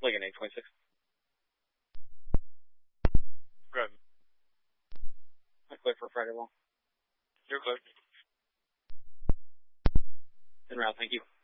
Lincoln 826. Good. I'm clear for Friday long. You're clear. En route, thank you.